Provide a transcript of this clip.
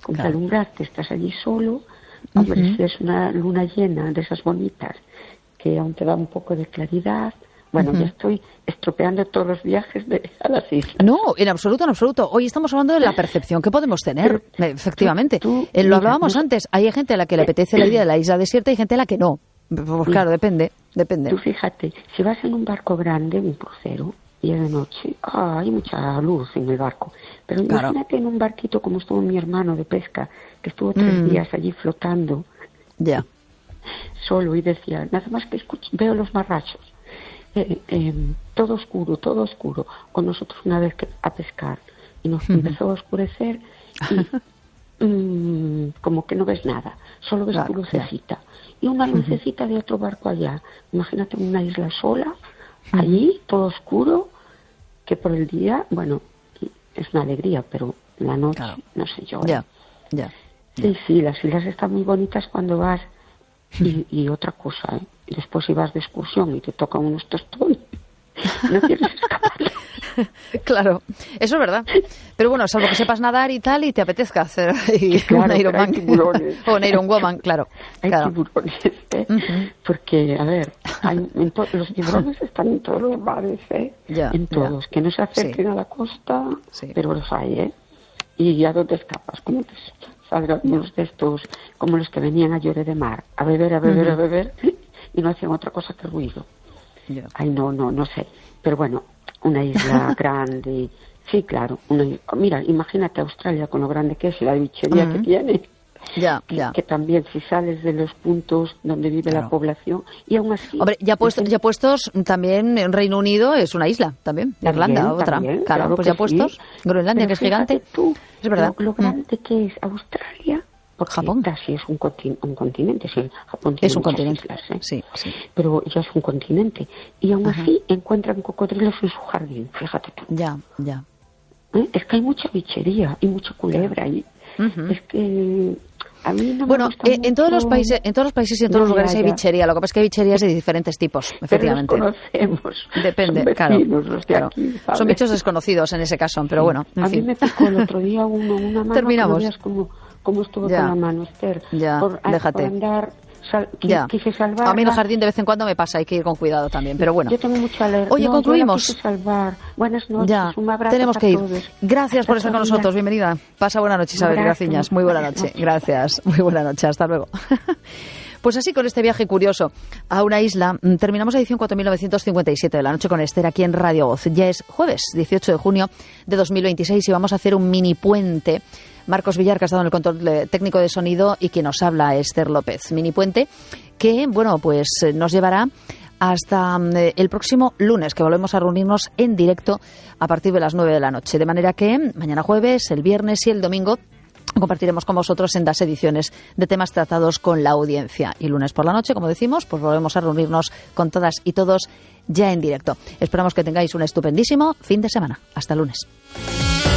con que alumbrarte, estás allí solo. Hombre, si es una luna llena de esas bonitas, que aún te da un poco de claridad. Bueno, ya estoy estropeando todos los viajes a las islas. No, en absoluto, en absoluto. Hoy estamos hablando de la percepción que podemos tener, efectivamente. Lo hablábamos antes. Hay gente a la que le apetece la idea de la isla desierta y gente a la que no. Pues claro, depende. Tú fíjate, si vas en un barco grande, un crucero, y es de noche, hay mucha luz en el barco. Pero imagínate en un barquito como estuvo mi hermano de pesca, que estuvo 3 días allí flotando, solo, y decía, nada más que veo los marrachos. Todo oscuro, con nosotros una vez a pescar, y nos empezó a oscurecer y como que no ves nada, solo ves tu lucecita y una lucecita de otro barco allá. Imagínate una isla sola, allí, todo oscuro, que por el día, bueno, es una alegría, pero la noche, no sé yo. Sí, las islas están muy bonitas cuando vas. Y otra cosa, después si vas de excursión y te tocan unos tostones, no quieres escapar. Claro, eso es verdad. Pero bueno, salvo que sepas nadar y tal y te apetezca hacer un Ironman o un Iron Woman, claro. Hay tiburones, porque, a ver, los tiburones están en todos los bares, en todos. Que no se acerquen a la costa, pero los hay, ¿Y a dónde escapas? ¿Cómo te salgan unos de estos, como los que venían a Lloret de Mar, a beber, y no hacían otra cosa que ruido? Ay, no sé. Pero bueno, una isla grande, sí, claro. Mira, imagínate Australia con lo grande que es, la bichería que tiene. Que también si sales de los puntos donde vive la población, y aún así... Hombre, ya puestos, también en Reino Unido es una isla, también. Irlanda, otra. Claro, pues ya puestos. Sí. Groenlandia, que es gigante. Es verdad. Lo grande que es Australia... Porque Japón casi es un continente, sí. Japón tiene es un continente, islas, sí. Pero ya es un continente. Y aún así encuentran cocodrilos en su jardín, fíjate tú. Ya. Es que hay mucha bichería y mucha culebra. Y es que a mí no me gusta mucho. En todos los países y en todos los lugares hay bichería. Lo que pasa es que hay bicherías de diferentes tipos, efectivamente. Pero los conocemos. Depende, claro. Aquí, son bichos desconocidos en ese caso, pero bueno. A mí me picó el otro día una mano. Terminamos. Cómo estuve con la mano, Esther. Déjate. Por andar, quise salvarla. A mí el jardín de vez en cuando me pasa, hay que ir con cuidado también, pero bueno. Yo tengo mucha alergia. Oye, concluimos. Yo la quise salvar. Buenas noches, un abrazo. Tenemos que ir. Todos. Gracias por estar con nosotros, bienvenida. Pasa buena noche, Isabel Graciñas. Muy buena noche. Gracias, muy buena noche, hasta luego. Pues así, con este viaje curioso a una isla, terminamos la edición 4957 de La Noche con Esther aquí en Radio Voz. Ya es jueves 18 de junio de 2026 y vamos a hacer un mini puente. Marcos Villar, que ha estado en el control técnico de sonido, y quien nos habla, Esther López. Mini puente que, bueno, pues nos llevará hasta el próximo lunes, que volvemos a reunirnos en directo a partir de las 9 de la noche. De manera que mañana jueves, el viernes y el domingo compartiremos con vosotros en las ediciones de temas tratados con la audiencia. Y lunes por la noche, como decimos, pues volvemos a reunirnos con todas y todos ya en directo. Esperamos que tengáis un estupendísimo fin de semana. Hasta lunes.